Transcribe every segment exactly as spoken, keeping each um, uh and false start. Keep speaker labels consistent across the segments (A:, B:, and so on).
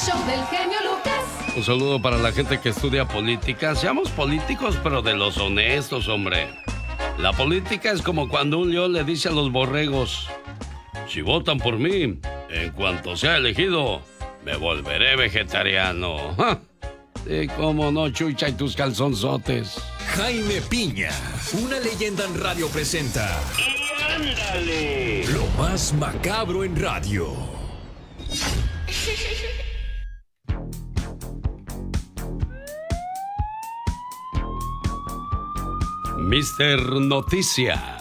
A: show del genio Lucas.
B: Un saludo para la gente que estudia política. Seamos políticos, pero de los honestos, hombre. La política es como cuando un león le dice a los borregos: si votan por mí, en cuanto sea elegido, me volveré vegetariano. ¡Ja! Sí, cómo no, Chucha y tus calzonzotes.
C: Jaime Piña, una leyenda en radio presenta.
D: ¡Y ándale!
C: Lo más macabro en radio.
B: mister Noticia.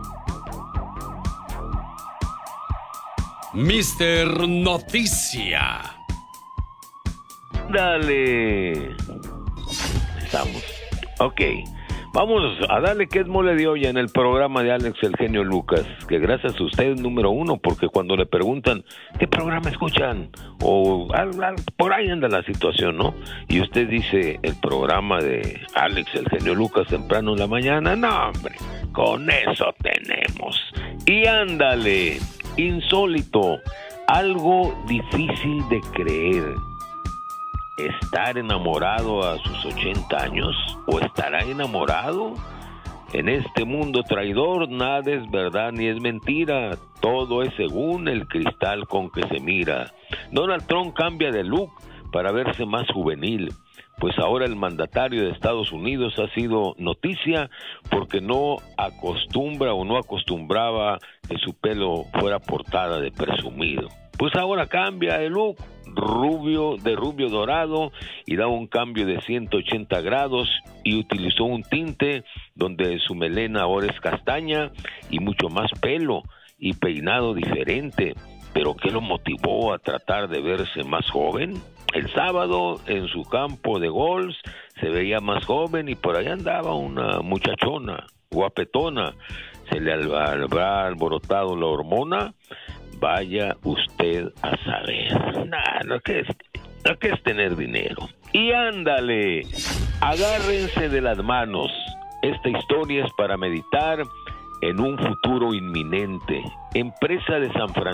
B: mister Noticia.
D: Dale. Estamos. Ok. Vamos a darle que es mole de olla en el programa de Alex el genio Lucas, que gracias a usted es número uno, porque cuando le preguntan ¿qué programa escuchan? O al, al, por ahí anda la situación, ¿no? Y usted dice el programa de Alex el genio Lucas temprano en la mañana. No, hombre, con eso tenemos. Y ándale, insólito, algo difícil de creer. ¿Estar enamorado a sus ochenta años? ¿O estará enamorado? En este mundo traidor nada es verdad ni es mentira. Todo es según el cristal con que se mira. Donald Trump cambia de look para verse más juvenil, pues ahora el mandatario de Estados Unidos ha sido noticia porque no acostumbra o no acostumbraba que su pelo fuera portada de presumido. Pues ahora cambia el look, rubio, de rubio dorado, y da un cambio de ciento ochenta grados, y utilizó un tinte donde su melena ahora es castaña y mucho más pelo y peinado diferente. ¿Pero qué lo motivó a tratar de verse más joven? El sábado en su campo de golf se veía más joven y por ahí andaba una muchachona, guapetona. ¿Se le habrá alborotado la hormona? Vaya usted a saber. Nah, lo que es, lo que es tener dinero. Y ándale, agárrense de las manos. Esta historia es para meditar en un futuro inminente. Empresa de San Francisco